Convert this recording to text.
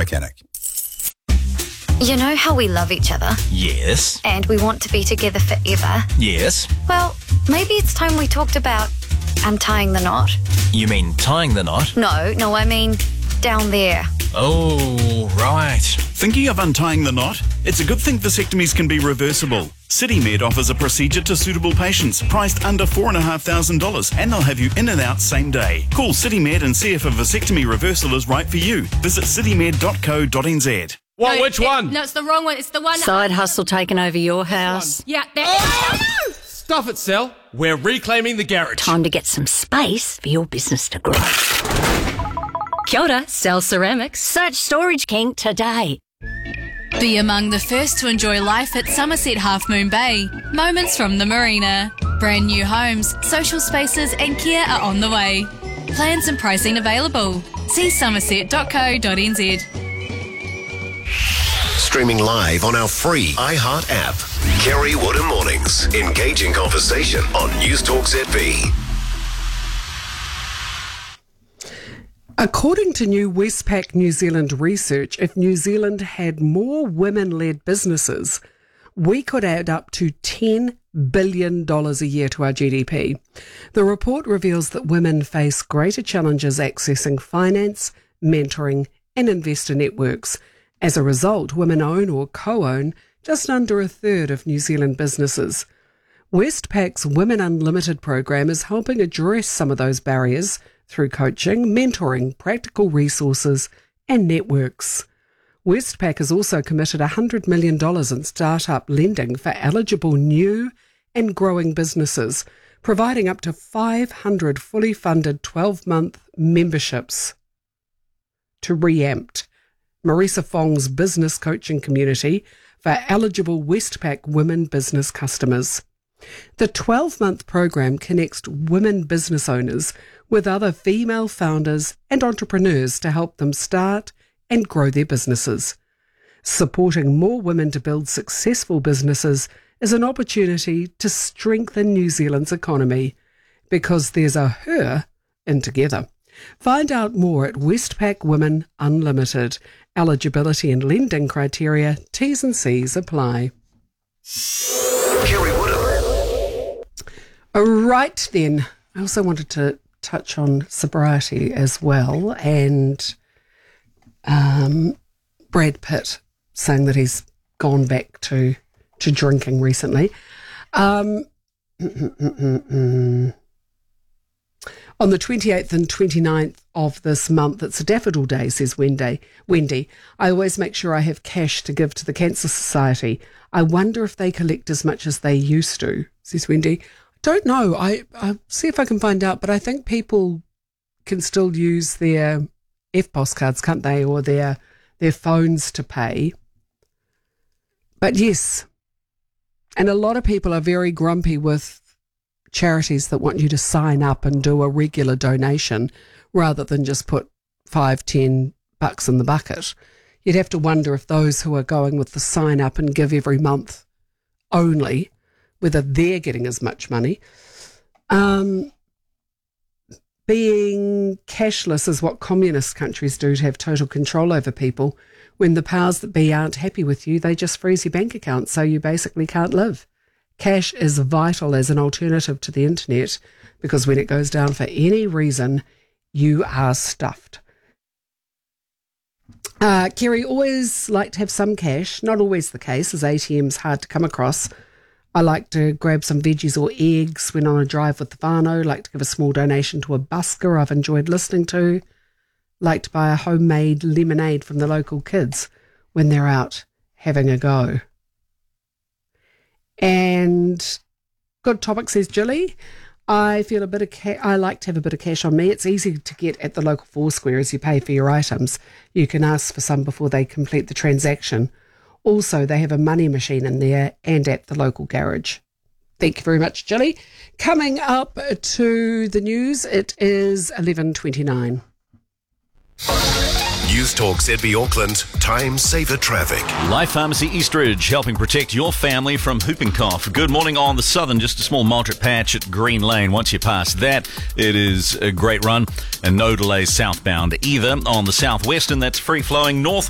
mechanic. You know how we love each other? Yes. And we want to be together forever? Yes. Well, maybe it's time we talked about untying the knot. You mean tying the knot? No, I mean down there. Oh, right. Thinking of untying the knot? It's a good thing vasectomies can be reversible. CityMed offers a procedure to suitable patients, priced under $4,500, and they'll have you in and out same day. Call CityMed and see if a vasectomy reversal is right for you. Visit citymed.co.nz. What? Which one? No, it's the wrong one. It's the one. Side hustle taking over your house. Yeah, that. Stuff it, Sal. We're reclaiming the garage. Time to get some space for your business to grow. Kia ora, Sal Ceramics. Search Storage King today. Be among the first to enjoy life at Somerset Half Moon Bay. Moments from the marina. Brand new homes, social spaces and care are on the way. Plans and pricing available. See somerset.co.nz. Streaming live on our free iHeart app. Kerry Woodham Mornings. Engaging conversation on News Talk ZB. According to new Westpac New Zealand research, if New Zealand had more women-led businesses, we could add up to $10 billion a year to our GDP. The report reveals that women face greater challenges accessing finance, mentoring and investor networks. As a result, women own or co-own just under a third of New Zealand businesses. Westpac's Women Unlimited program is helping address some of those barriers through coaching, mentoring, practical resources and networks. Westpac has also committed $100 million in startup lending for eligible new and growing businesses, providing up to 500 fully funded 12-month memberships to Reamped, Marisa Fong's business coaching community for eligible Westpac women business customers. The 12-month program connects women business owners with other female founders and entrepreneurs to help them start and grow their businesses. Supporting more women to build successful businesses is an opportunity to strengthen New Zealand's economy, because there's a her in together. Find out more at Westpac Women Unlimited. Eligibility and lending criteria, T's and C's apply. Kerry Woodham. Right then, I also wanted to touch on sobriety as well, and Brad Pitt saying that he's gone back to drinking recently. On the 28th and 29th of this month, it's a daffodil day, says Wendy. I always make sure I have cash to give to the Cancer Society. I wonder if they collect as much as they used to, says Wendy. Don't know. I'll see if I can find out, but I think people can still use their EFTPOS cards, can't they, or their phones to pay. But yes, and a lot of people are very grumpy with charities that want you to sign up and do a regular donation rather than just put $5-10 in the bucket. You'd have to wonder if those who are going with the sign up and give every month only, whether they're getting as much money. Being cashless is what communist countries do to have total control over people. When the powers that be aren't happy with you, they just freeze your bank account, so you basically can't live. Cash is vital as an alternative to the internet, because when it goes down for any reason, you are stuffed. Kerry, always like to have some cash. Not always the case, as ATM's hard to come across. I like to grab some veggies or eggs when on a drive with the whānau. Like to give a small donation to a busker I've enjoyed listening to. Like to buy a homemade lemonade from the local kids when they're out having a go. And good topic, says Jilly. I feel a bit of I like to have a bit of cash on me. It's easy to get at the local Foursquare as you pay for your items. You can ask for some before they complete the transaction. Also, they have a money machine in there and at the local garage. Thank you very much, Jilly. Coming up to the news, it is 11:29. News Talk ZB Auckland, Time Saver Traffic. Life Pharmacy Eastridge, helping protect your family from whooping cough. Good morning on the southern, just a small moderate patch at Green Lane. Once you pass that, it is a great run and no delays southbound either. On the southwestern, that's free flowing north.